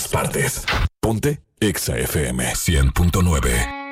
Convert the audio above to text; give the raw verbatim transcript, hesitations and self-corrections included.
todas partes. Ponte Exa F M cien punto nueve.